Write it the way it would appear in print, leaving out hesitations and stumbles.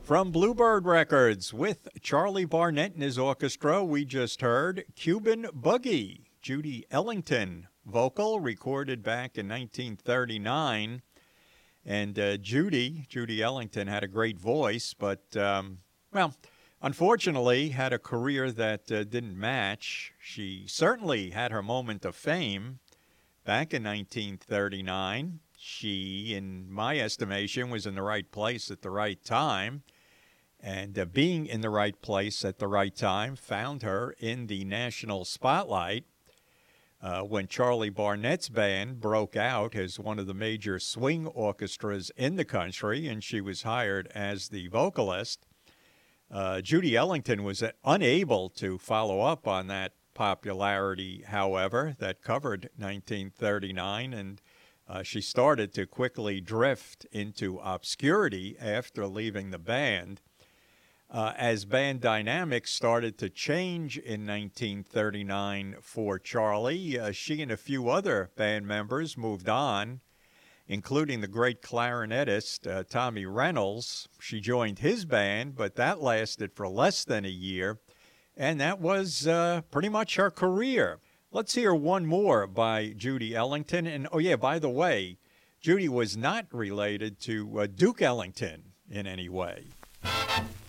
From Bluebird Records with Charlie Barnet and his orchestra, we just heard Cuban Boogie, Judy Ellington, vocal, recorded back in 1939. And Judy Ellington had a great voice, but, unfortunately had a career that didn't match. She certainly had her moment of fame back in 1939. She, in my estimation, was in the right place at the right time. And being in the right place at the right time found her in the national spotlight when Charlie Barnet's band broke out as one of the major swing orchestras in the country, and she was hired as the vocalist. Judy Ellington was unable to follow up on that popularity, however, that covered 1939, and she started to quickly drift into obscurity after leaving the band. As band dynamics started to change in 1939 for Charlie, she and a few other band members moved on, including the great clarinetist Tommy Reynolds. She joined his band, but that lasted for less than a year, and that was pretty much her career. Let's hear one more by Judy Ellington. And, oh yeah, by the way, Judy was not related to Duke Ellington in any way.